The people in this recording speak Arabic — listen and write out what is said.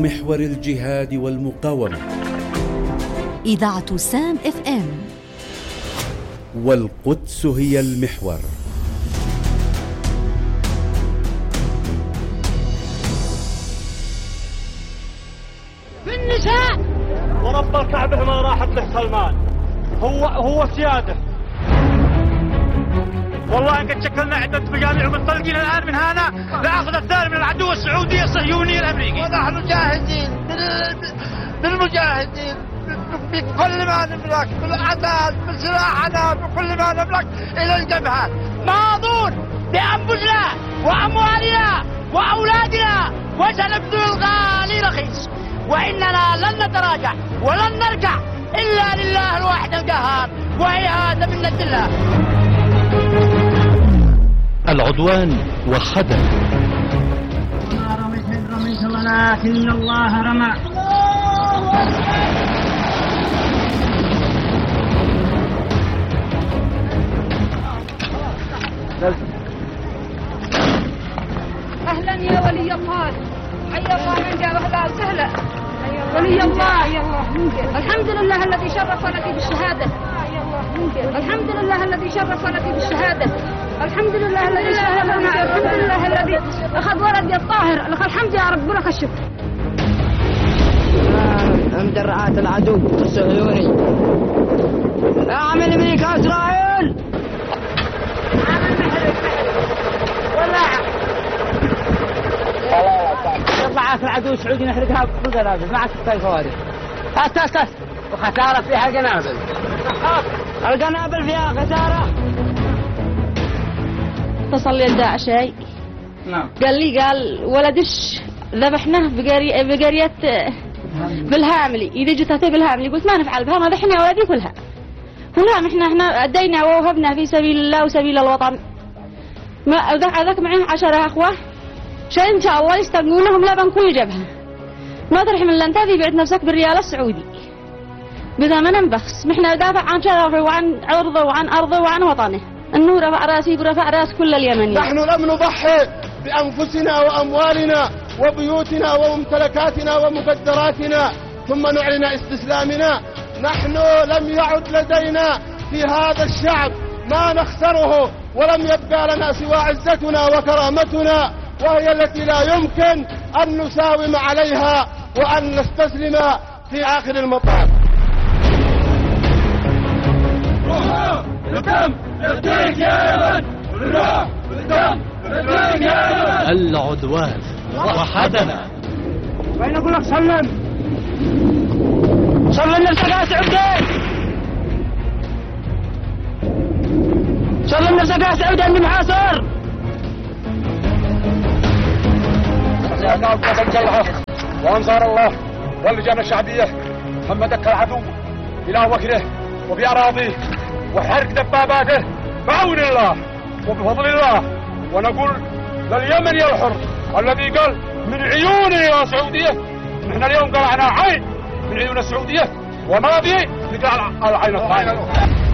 محور الجهاد والمقاومة. إذاعة سام FM. والقدس هي المحور. بالنساء ورب الكعبة ما راحت له سلمان، هو سياده. والله قد شكلنا عدة مجامع ومنطلقين الآن من هنا لأخذ الثار من العدو السعودي الصهيوني الأمريكي. ونحن جاهزين بالمجاهدين بكل ما نملك، بالعداد، بسلاحنا، بكل ما نملك إلى الجبهة. ماضون بأنفسنا وأموالنا وأولادنا وسنبذل الغالي رخيص، وإننا لن نتراجع ولن نرجع إلا لله الواحد القهار، وهي هذا منة الله. العدوان وحدنا. وما رميت إذ رميت ولكن الله رمى. أهلا يا ولي الله، حي الله من جاء أهلا وسهلا. ولي الله الحمد لله الذي شرف لك بالشهادة، الحمد لله الذي شرف لك بالشهادة، الحمد لله الذي شرفنا، الحمد لله الذي أخذ ولدي الطاهر، لك الحمد يا رب ولك الشكر. أمد رعاة العدو الصهيوني. أعمل أمريكا إسرائيل. يطلع العدو السعودي نحرقها بالقنابل، ما عاد تحتاج فوارق. أساس وخسارة فيها قنابل. القنابل فيها خسارة. اتصل لي الداعشي، نعم. قال ولدش ذبحناه بقرية بالهاملي، إذا جتها بالهاملي. قلت ما نفعل بها، ما ذبحنا ولدي كلها. ولا احنا أدينا ووهبنا في سبيل الله وسبيل الوطن. ما ذاك معه 10 أخوة، شاء إن شاء الله يستلقونهم لبن كل جبهة. ما ترحم إلا أنت بعت نفسك بالريال السعودي بثمن بخس. محنا ندافع عن شرفه وعن عرضه وعن أرضه وعن وطنه. النور رفع راسي ورفع راس كل اليمنيين. نحن لم نضحي بأنفسنا وأموالنا وبيوتنا وممتلكاتنا ومقدراتنا ثم نعلن استسلامنا. نحن لم يعد لدينا في هذا الشعب ما نخسره، ولم يبقى لنا سوى عزتنا وكرامتنا، وهي التي لا يمكن أن نساوم عليها وأن نستسلم في آخر المطاف. العدوان وحدنا. وين أقول لك سلم نفسك يا سعودي، سلم نفسك يا سعودي أني محاصر. وأنصار الله واللجان الشعبية هم دك العدو إلى وكره وبأراضيه وحرق دباباته بعون الله وبفضل الله. ونقول لليمن يا الحر الذي قال من عيون يا سعودية، نحن اليوم قلعنا عين من عيون السعودية، وما بي نقلع العين الثانية.